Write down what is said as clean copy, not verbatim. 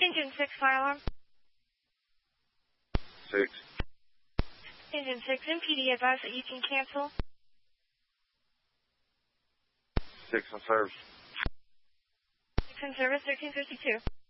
Engine 6, fire alarm. 6. Engine 6, MPD advise that you can cancel. 6 in service. 6 in service, 1352.